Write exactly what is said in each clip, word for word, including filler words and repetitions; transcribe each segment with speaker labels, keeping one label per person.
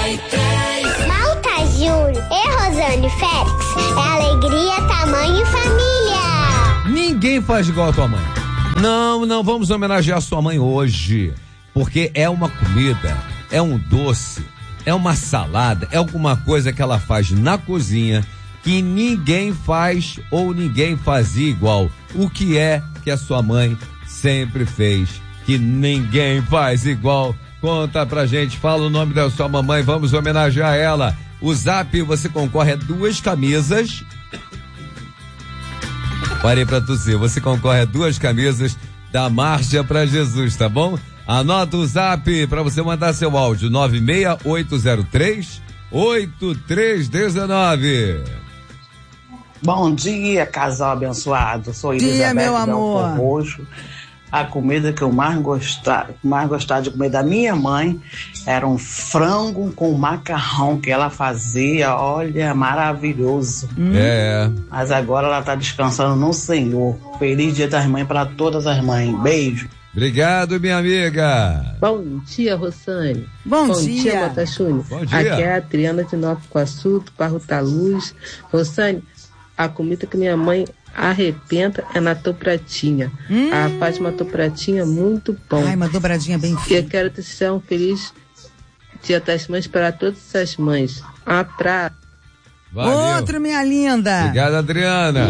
Speaker 1: e três.
Speaker 2: Malta Júnior e Rosane Félix é alegria, tamanho família.
Speaker 3: Ninguém faz igual a tua mãe. Não, não, vamos homenagear a sua mãe hoje, porque é uma comida, é um doce, é uma salada, é alguma coisa que ela faz na cozinha que ninguém faz ou ninguém fazia igual. O que é que a sua mãe sempre fez que ninguém faz igual? Conta pra gente, fala o nome da sua mamãe, vamos homenagear ela. O Zap, você concorre a duas camisas. Parei pra tossir, você concorre a duas camisas da Marcha pra Jesus, tá bom? Anota o Zap pra você mandar seu áudio, nove seis oito zero três oito três um nove.
Speaker 4: Bom dia, casal abençoado. Sou Elizabeth
Speaker 5: dia, meu amor.
Speaker 4: Roxo. A comida que eu mais gostava, mais gostava de comer da minha mãe era um frango com macarrão que ela fazia, olha, maravilhoso.
Speaker 3: Hum. É.
Speaker 4: Mas agora ela está descansando no Senhor. Feliz Dia das Mães para todas as mães. Beijo.
Speaker 3: Obrigado, minha amiga.
Speaker 6: Bom dia, Rosane.
Speaker 5: Bom,
Speaker 6: Bom
Speaker 5: dia.
Speaker 6: dia, Matachune.
Speaker 3: Bom dia.
Speaker 6: Aqui é a Triana de Nova Iguaçu, do Barro da Luz. Rosane, a comida que minha mãe arrependa é na topratinha.
Speaker 5: Hum.
Speaker 6: A Fátima topratinha, muito bom.
Speaker 5: Ai, uma dobradinha bem
Speaker 6: E eu
Speaker 5: feita.
Speaker 6: quero desejar um feliz Dia das Mães para todas as mães. Um abraço.
Speaker 3: Valeu.
Speaker 5: Outro, minha linda.
Speaker 3: Obrigado, Adriana.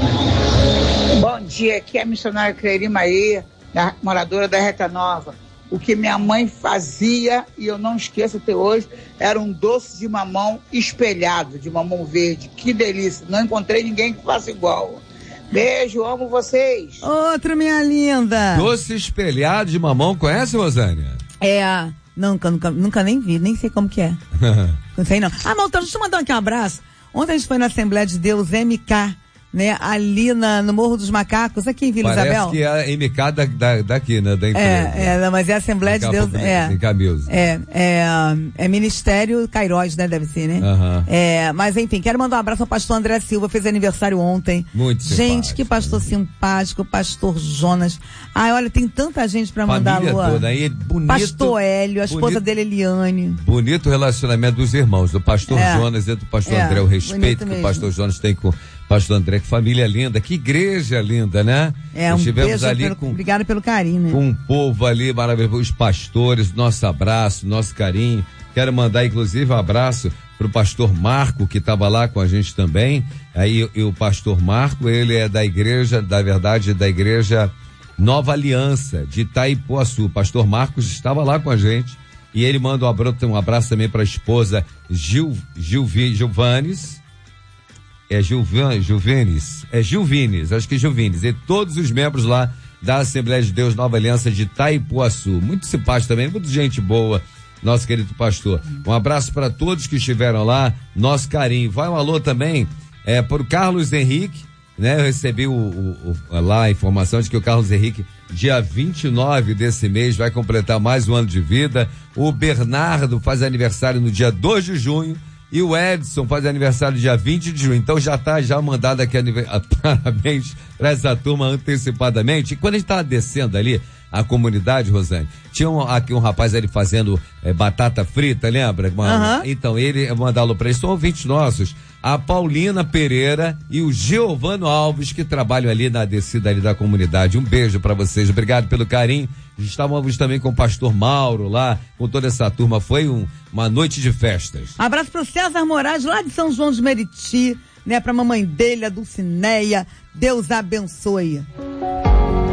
Speaker 7: Bom dia, aqui é a missionária Cleiri Maria, da, moradora da Reta Nova. O que minha mãe fazia, e eu não esqueço até hoje, era um doce de mamão espelhado, de mamão verde. Que delícia, não encontrei ninguém que faça igual. Beijo, amo vocês.
Speaker 5: Outro, minha linda.
Speaker 3: Doce espelhado de mamão, conhece, Rosânia?
Speaker 5: É, nunca, nunca, nunca nem vi, nem sei como que é. Não sei não. Ah, Maltão, deixa eu mandar aqui um abraço. Ontem a gente foi na Assembleia de Deus M K, né, ali na, no Morro dos Macacos, aqui em Vila
Speaker 3: Parece
Speaker 5: Isabel.
Speaker 3: que é a M K da, da, daqui, né, da empresa.
Speaker 5: É, é, não, mas é a Assembleia de Deus, é.
Speaker 3: M K Music.
Speaker 5: É, é, é Ministério Cairóis, né, deve ser, né?
Speaker 3: Uhum.
Speaker 5: É, mas enfim, quero mandar um abraço ao pastor André Silva, fez aniversário ontem.
Speaker 3: Muito
Speaker 5: Gente,
Speaker 3: simpático,
Speaker 5: que pastor simpático, pastor Jonas. Ai, olha, tem tanta gente pra mandar
Speaker 3: Família
Speaker 5: alô.
Speaker 3: toda aí, bonito.
Speaker 5: Pastor Hélio, a esposa
Speaker 3: bonito,
Speaker 5: dele, Eliane.
Speaker 3: Bonito relacionamento dos irmãos, do pastor
Speaker 5: É.
Speaker 3: Jonas e do pastor
Speaker 5: É,
Speaker 3: André, o respeito
Speaker 5: bonito
Speaker 3: que o
Speaker 5: mesmo.
Speaker 3: pastor Jonas tem com o pastor André, que família linda, que igreja linda, né?
Speaker 5: É, um
Speaker 3: Estivemos
Speaker 5: beijo,
Speaker 3: ali
Speaker 5: pelo,
Speaker 3: com,
Speaker 5: obrigada pelo carinho, né?
Speaker 3: com um povo ali maravilhoso, os pastores, nosso abraço, nosso carinho. Quero mandar, inclusive, um abraço pro pastor Marco, que estava lá com a gente também. Aí, e o pastor Marco, ele é da igreja, da verdade, da igreja Nova Aliança, de Itaipuaçu. O pastor Marcos estava lá com a gente. E ele manda um abraço, um abraço também para a esposa Gil, Gilvi, Gilvanes. É Gilvan, Gilvenes, é Gilvines, acho que Gilvines, e todos os membros lá da Assembleia de Deus Nova Aliança de Itaipuaçu. Muito simpático também, muito gente boa, nosso querido pastor. Um abraço para todos que estiveram lá, nosso carinho. Vai um alô também é, para o Carlos Henrique, né? Eu recebi o, o, o, lá a informação de que o Carlos Henrique, dia vinte e nove desse mês, vai completar mais um ano de vida. O Bernardo faz aniversário no dia dois de junho. E o Edson faz aniversário dia vinte de junho, então já tá já mandado aqui parabéns para essa turma antecipadamente. E quando a gente tava descendo ali a comunidade, Rosane, tinha um, aqui um rapaz ali fazendo é, batata frita, lembra? Uma,
Speaker 5: Uhum.
Speaker 3: Então ele mandou para eles, são ouvintes nossos, a Paulina Pereira e o Giovano Alves, que trabalham ali na descida ali da comunidade. Um beijo para vocês, obrigado pelo carinho. Estávamos também com o pastor Mauro lá, com toda essa turma, foi um, uma noite de festas.
Speaker 5: Abraço pro César Moraes, lá de São João de Meriti, né, pra mamãe dele, a Dulcineia. Deus abençoe.